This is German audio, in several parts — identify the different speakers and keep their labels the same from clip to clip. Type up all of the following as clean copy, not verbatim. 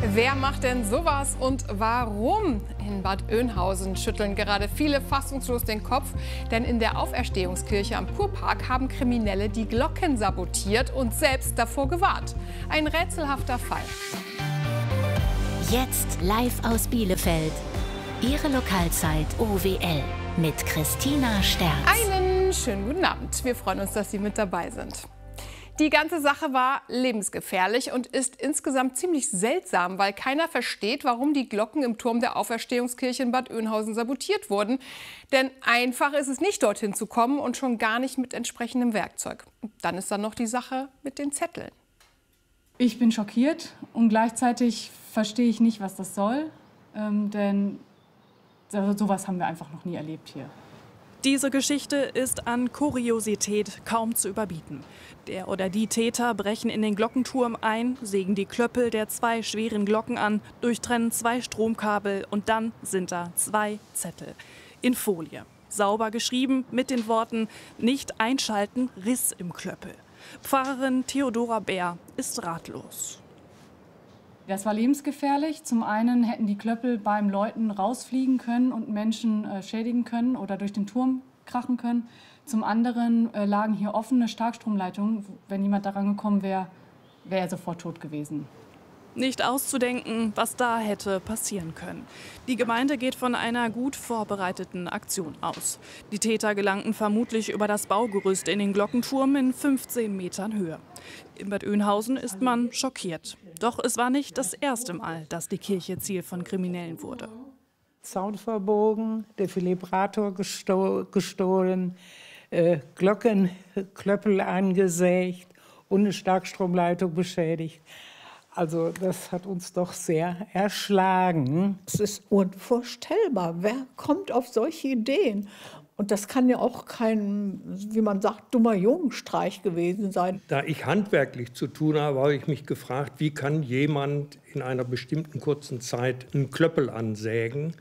Speaker 1: Wer macht denn sowas und warum? In Bad Oeynhausen schütteln gerade viele fassungslos den Kopf, denn in der Auferstehungskirche am Kurpark haben Kriminelle die Glocken sabotiert und selbst davor gewarnt. Ein rätselhafter Fall.
Speaker 2: Jetzt live aus Bielefeld. Ihre Lokalzeit OWL mit Christina Sterz.
Speaker 1: Einen schönen guten Abend. Wir freuen uns, dass Sie mit dabei sind. Die ganze Sache war lebensgefährlich und ist insgesamt ziemlich seltsam, weil keiner versteht, warum die Glocken im Turm der Auferstehungskirche in Bad Oeynhausen sabotiert wurden. Denn einfach ist es nicht, dorthin zu kommen und schon gar nicht mit entsprechendem Werkzeug. Und dann ist da noch die Sache mit den Zetteln.
Speaker 3: Ich bin schockiert und gleichzeitig verstehe ich nicht, was das soll, denn sowas haben wir einfach noch nie erlebt hier.
Speaker 4: Diese Geschichte ist an Kuriosität kaum zu überbieten. Der oder die Täter brechen in den Glockenturm ein, sägen die Klöppel der 2 schweren Glocken an, durchtrennen 2 Stromkabel und dann sind da 2 Zettel in Folie. Sauber geschrieben mit den Worten „Nicht einschalten, Riss im Klöppel". Pfarrerin Theodora Bär ist ratlos.
Speaker 3: Das war lebensgefährlich. Zum einen hätten die Klöppel beim Läuten rausfliegen können und Menschen schädigen können oder durch den Turm krachen können. Zum anderen lagen hier offene Starkstromleitungen. Wenn jemand daran gekommen wäre, wäre er sofort tot gewesen.
Speaker 4: Nicht auszudenken, was da hätte passieren können. Die Gemeinde geht von einer gut vorbereiteten Aktion aus. Die Täter gelangten vermutlich über das Baugerüst in den Glockenturm in 15 Metern Höhe. In Bad Oeynhausen ist man schockiert. Doch es war nicht das erste Mal, dass die Kirche Ziel von Kriminellen wurde.
Speaker 5: Zaun verbogen, Defibrillator gestohlen, Glockenklöppel angesägt und eine Starkstromleitung beschädigt. Also das hat uns doch sehr erschlagen.
Speaker 6: Es ist unvorstellbar. Wer kommt auf solche Ideen? Und das kann ja auch kein, wie man sagt, dummer Jungenstreich gewesen sein.
Speaker 7: Da ich handwerklich zu tun habe, habe ich mich gefragt, wie kann jemand in einer bestimmten kurzen Zeit einen Klöppel ansägen?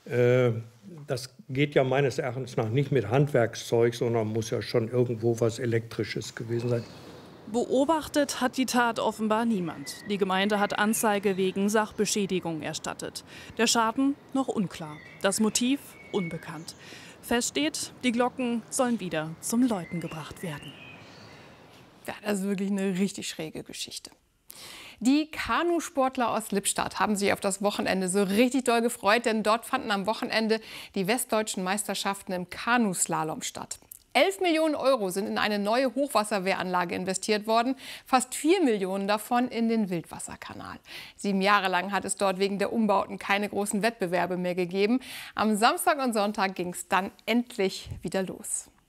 Speaker 7: Das geht ja meines Erachtens nach nicht mit Handwerkszeug, sondern muss ja schon irgendwo was Elektrisches gewesen sein.
Speaker 4: Beobachtet hat die Tat offenbar niemand. Die Gemeinde hat Anzeige wegen Sachbeschädigung erstattet. Der Schaden noch unklar. Das Motiv unbekannt. Fest steht, die Glocken sollen wieder zum Läuten gebracht werden.
Speaker 1: Ja, das ist wirklich eine richtig schräge Geschichte. Die Kanusportler aus Lippstadt haben sich auf das Wochenende so richtig doll gefreut, denn dort fanden am Wochenende die westdeutschen Meisterschaften im Kanuslalom statt. 11 Millionen Euro sind in eine neue Hochwasserwehranlage investiert worden, fast 4 Millionen davon in den Wildwasserkanal. 7 Jahre lang hat es dort wegen der Umbauten keine großen Wettbewerbe mehr gegeben. Am Samstag und Sonntag ging es dann endlich wieder los.